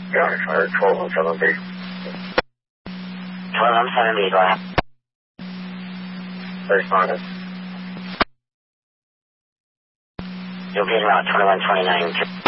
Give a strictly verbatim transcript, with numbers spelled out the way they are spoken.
Yeah, I fired twelve on seven B. twelve on seven B, go ahead. Responded. You'll be in route twenty-one twenty-nine.